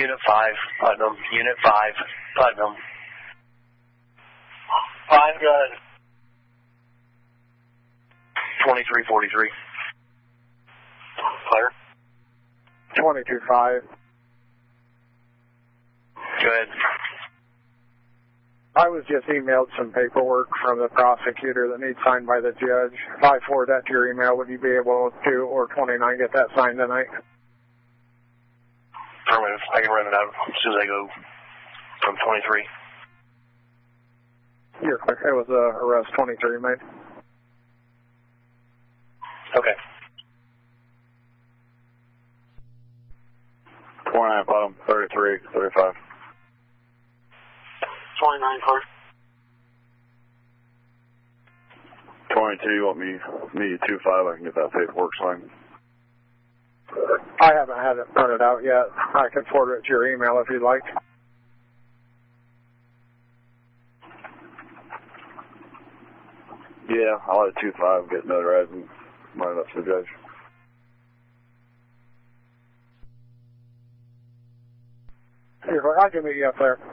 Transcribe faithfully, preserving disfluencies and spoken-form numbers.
Unit five, Putnam. Unit five, Putnam. Five, good. twenty-three forty-three. Clear. twenty-two five. Good. I was just emailed some paperwork from the prosecutor that needs signed by the judge. If I forward that to your email, would you be able to, or twenty-nine, get that signed tonight? Affirmative. I can run it out as soon as I go from twenty-three. You're quick. It was uh, arrest twenty-three made. Okay. twenty-nine, bottom, thirty-three, thirty-five. twenty-nine, clear. twenty-two, you want me me two five? I can get that paperwork signed. I haven't had it printed out yet. I can forward it to your email if you'd like. Yeah, I'll let two five get notarized and run it up to the judge. Here, I can meet you up there.